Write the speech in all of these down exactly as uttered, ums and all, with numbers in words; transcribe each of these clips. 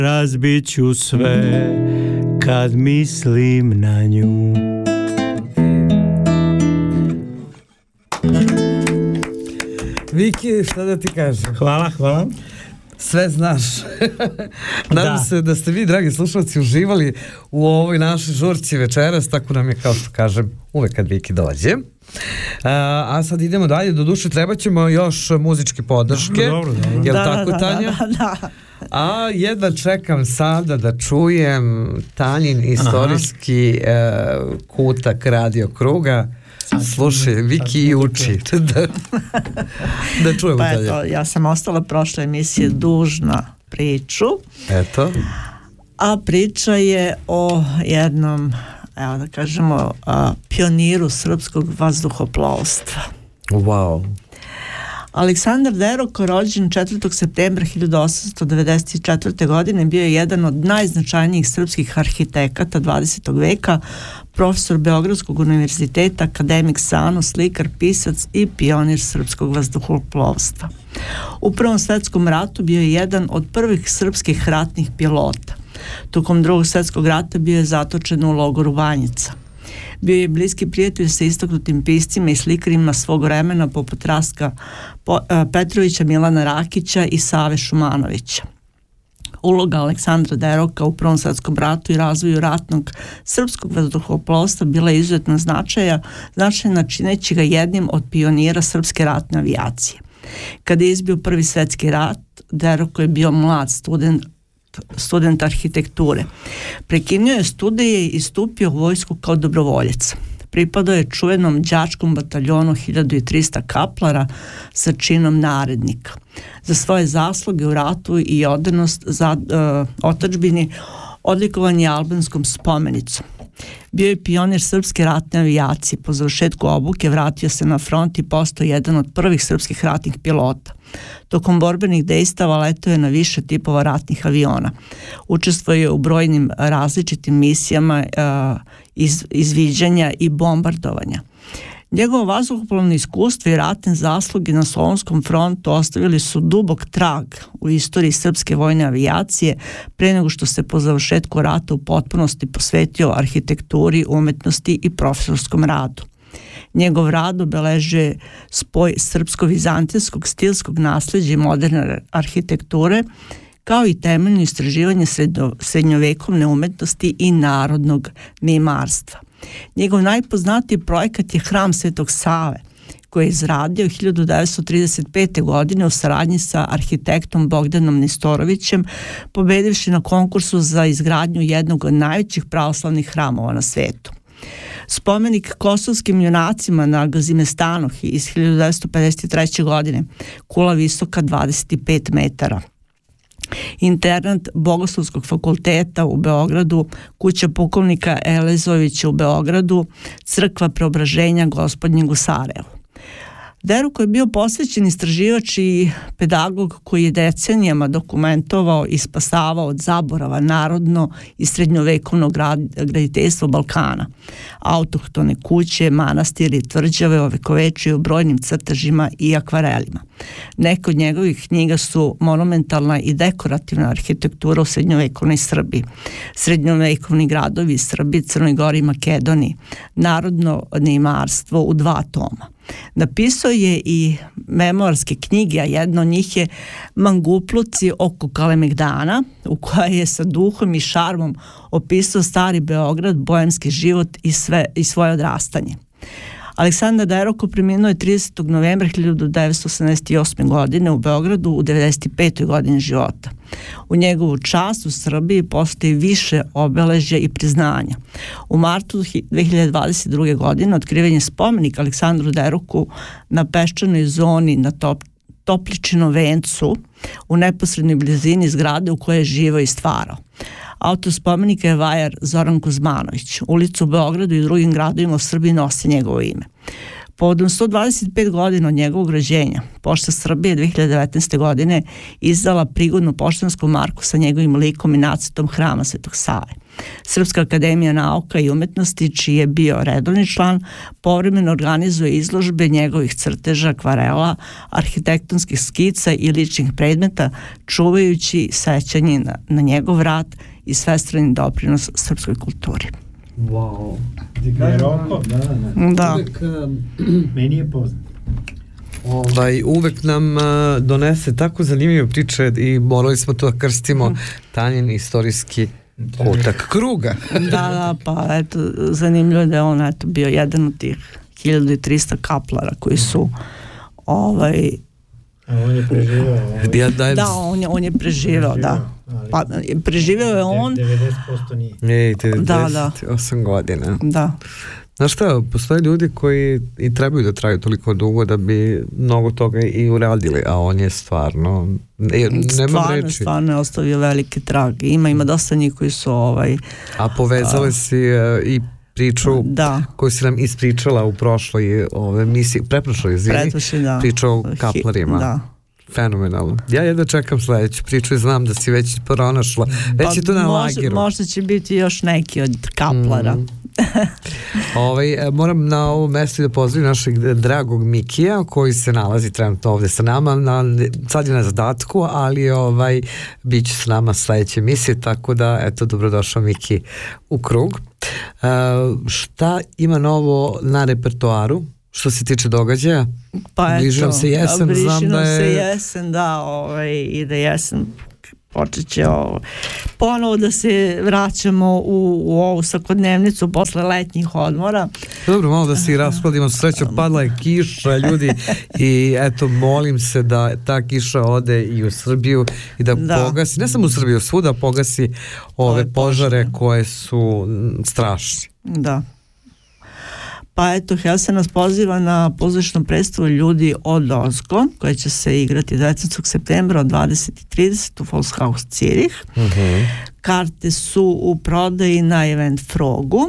Razbit ću sve kad mislim na nju. Viki, šta da ti kažem? Hvala, hvala. Sve znaš. Nadam Da. se da ste vi, dragi slušalci, uživali u ovoj našoj žurci večeras, tako nam je, kao što kažem, uvek kad Viki dođe. A, a sad idemo dalje, do duše treba ćemo još muzičke podrške. Dobro, dobro. Jel Da, tako, da, Tanja? da, da, da. A jedva čekam sada da čujem Tanjin istorijski e, kutak radio kruga. Slušaj, Viki i uči. da, da čujemo Pa dalje. eto, ja sam ostala prošle emisije dužna priču, Eto. a priča je o jednom, evo da kažemo, a, pioniru srpskog vazduhoplovstva. Wow. Aleksandar Deroko, rođen četvrtog septembra hiljadu osamsto devedeset četvrte. godine, bio je jedan od najznačajnijih srpskih arhitekata dvadesetog veka, profesor Beogradskog univerziteta, akademik SANU, slikar, pisac i pionir srpskog vazduhoplovstva. U Prvom svetskom ratu bio je jedan od prvih srpskih ratnih pilota. Tokom Drugog svjetskog rata bio je zatočen u logoru Banjica. Bio je bliski prijatelj sa istaknutim piscima i slikarima svog vremena poput Raska Petrovića, Milana Rakića i Save Šumanovića. Uloga Aleksandra Deroka u Prvom svjetskom ratu i razvoju ratnog srpskog vazduhoplovstva bila je izuzetno značaja, značajna čineći ga jednim od pionira srpske ratne avijacije. Kada je izbio Prvi svjetski rat, Deroko je bio mlad student student arhitekture. Prekinuo je studije i stupio u vojsku kao dobrovoljac. Pripadao je čuvenom đačkom bataljonu hiljadu trista kaplara sa činom narednika. Za svoje zasluge u ratu i odanost za uh, otadžbini odlikovan je albanskom spomenicom. Bio je pionir srpske ratne avijacije. Po završetku obuke vratio se na front i postao jedan od prvih srpskih ratnih pilota. Tokom borbenih dejstava letao je na više tipova ratnih aviona. Učestvuje u brojnim različitim misijama uh, iz, izviđanja i bombardovanja. Njegovo vazduhoplovno iskustvo i ratne zasluge na Solonskom frontu ostavili su dubok trag u istoriji srpske vojne avijacije pre nego što se po završetku rata u potpunosti posvetio arhitekturi, umetnosti i profesorskom radu. Njegov rad obeležuje spoj srpsko-vizantijskog stilskog nasleđa i moderne arhitekture, kao i temeljno istraživanje srednjo, srednjovekovne umetnosti i narodnog neimarstva. Njegov najpoznatiji projekat je Hram Svetog Save, koji je izradio hiljadu devetsto trideset pete. godine u saradnji sa arhitektom Bogdanom Nestorovićem, pobedivši na konkursu za izgradnju jednog od najvećih pravoslavnih hramova na svetu. Spomenik kosovskim junacima na Gazimestanu iz hiljadu devetsto pedeset treće. godine, kula visoka dvadeset pet metara. Internat Bogoslovskog fakulteta u Beogradu, kuća pukovnika Elezovića u Beogradu, crkva Preobraženja Gospodnjeg u Sarajevu. Deroko je bio posvećen istraživač i pedagog koji je decenijama dokumentovao i spasavao od zaborava narodno i srednjovekovno graditeljstvo Balkana. Autohtone kuće, manastiri, tvrđave ovekovečuju brojnim crtežima i akvarelima. Neke od njegovih knjiga su monumentalna i dekorativna arhitektura u srednjovekovnoj Srbiji, srednjovekovni gradovi Srbiji, Crnoj Gori i Makedoniji, narodno neimarstvo u dva toma. Napisao je i memoarske knjige, a jedna od njih je Mangupluci oko Kalemegdana, u kojoj je sa duhom i šarmom opisao stari Beograd, bojemski život i, sve, i svoje odrastanje. Aleksandar Deroko preminuo je tridesetog novembra hiljadu devetsto osamdeset osme. godine u Beogradu u devedeset petoj. godini života. U njegovu čast u Srbiji postoji više obeležja i priznanja. U martu dve hiljade dvadeset druge. godine otkriven je spomenik Aleksandru Deroku na peščanoj zoni na top, Topličinom vencu u neposrednoj blizini zgrade u kojoj je živao i stvarao. Autor spomenika je vajar Zoran Kuzmanović. Ulicu u Beogradu i drugim gradovima u Srbiji nosi njegovo ime. Povodom sto dvadeset pet godina od njegovog rođenja, Pošta Srbije dve hiljade devetnaeste. godine izdala prigodnu poštansku marku sa njegovim likom i nacrtom Hrama Svetog Save. Srpska akademija nauka i umetnosti, čiji je bio redovni član, povremeno organizuje izložbe njegovih crteža, akvarela, arhitektonskih skica i ličnih predmeta, čuvajući sećanje na, na njegov rad i svestrani doprinos srpskoj kulturi. Wow. Roko, da, da. Da. Uvek, um, Meni je poznat. Ovaj, uvek nam uh, donese tako zanimljive priče i morali smo to da krstimo Tanjin istorijski kutak kruga. Da, da, pa eto, zanimljivo da je on eto, bio jedan od tih hiljadu trista kaplara koji su ovaj... A on je preživao. Ja dajem... Da, on je, on je preživao, da. Pa, preživao je on... devedeset posto nije. Ej, Da, da. osam godina. Da. Znaš šta, postoje ljudi koji i trebaju da traju toliko dugo da bi mnogo toga i uradili, a on je stvarno... Ne, nema stvarno, reči. stvarno je ostavio velike trage. Ima, ima dosta njih koji su ovaj... A povezali a, si uh, i priču da. koju si nam ispričala u prošloj ove emisiji, preprošloj, izvini, Pretpošli, da. priča o kaplarima. Da. Fenomenalno. Ja jedva čekam sledeću priču i znam da si već pronašla. Već pa je to na može, lageru. Možda će biti još neki od kaplara. Mm. ovaj, moram na ovom mjestu da pozdravim našeg dragog Mikija koji se nalazi trenutno ovdje sa nama. Na, sad je na zadatku, ali ovaj, bit će s nama sledeće emisije, tako da eto, dobrodošao Miki u krug. Uh, šta ima novo na repertoaru? Što se tiče događaja? Pa bliži nam se jesen, bliži znam nam da je... se jesen, da, ovaj, i da jesen počet će ovo, ponovo da se vraćamo u, u ovu svakodnevnicu posle letnjih odmora. Dobro, malo da se i raskladimo, srećom padla je kiša, ljudi, i eto, molim se da ta kiša ode i u Srbiju i da, da. pogasi, ne samo u Srbiju, svuda pogasi ove, ove požare koje su strašne. Da. Pa eto, Helsa nas poziva na pozorišnu predstavu Ljudi od ozgo, koja će se igrati devetnaestog septembra od dvadeset i trideset u Volkshaus Zürich. Uh-huh. Karte su u prodaji na Event Frogu,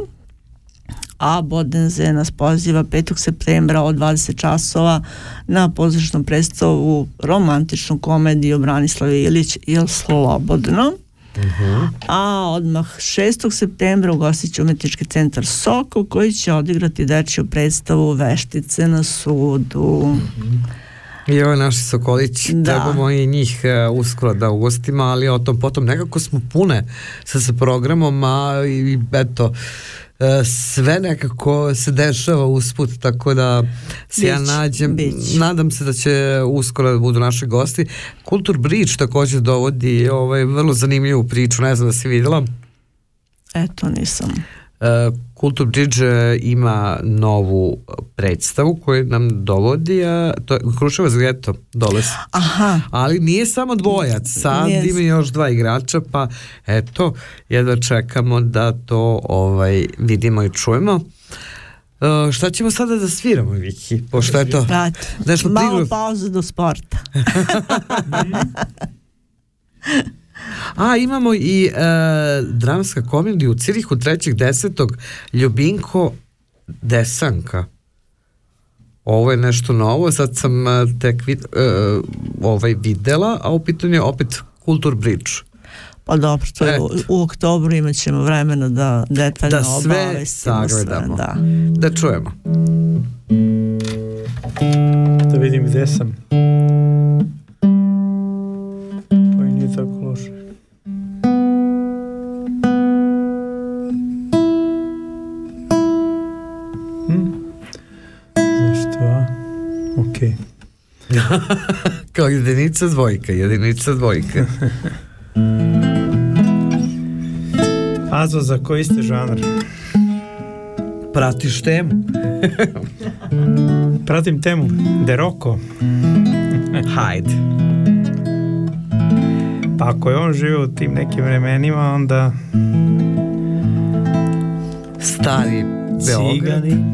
a Bodenze nas poziva petog septembra od dvadeset časova na pozorišnu predstavu romantičnu komediju Branislave Ilić Jel slobodno. Uh-huh. A odmah šestog septembra ugostit će Umetnički centar Sokol koji će odigrati dečju predstavu Veštice na sudu. Uh-huh. I ovo je naši Sokolić, da. Trebamo i njih uh, uskoro da ugostimo, ali o tom potom nekako smo pune sa, sa programom, a i eto sve nekako se dešava usput, tako da se bić, ja nađem, bić. nadam se da će uskoro da budu naši gosti. Kultur Bridge također dovodi ovaj, vrlo zanimljivu priču, ne znam da si vidjela. Eto, nisam. Kultur Bridge ima novu predstavu koju nam dovodi, a to je Kruševac Geto dole. Aha. Ali nije samo dvojac, sad nije. Ima još dva igrača, pa eto, jedva čekamo da to ovaj, vidimo i čujemo. Uh, šta ćemo sada da sviramo, Viki? Pošto je to... Nešto malo prigru... pauze do sporta. A imamo i e, dramska komedija u Cirihu trećeg desetog Ljubinko Desanka. Ovo je nešto novo, sad sam tek vid, e, ovaj videla, a u pitanju je opet Kultur Bridge. Pa dobro, to je u, u oktobru imat ćemo vremena da detaljno da sve sagledamo, da. da čujemo. Da vidim gde sam. Pa i nije tako loše. Hm? Zašto? Okej. Okay. Kao jedinica dvojka, jedinica dvojka. Azo, za koji ste žanr? Pratiš temu? Pratim temu. De Roko. Hajde. Pa ako je on živio u tim nekim vremenima, onda... Stari Beograd. Cigani.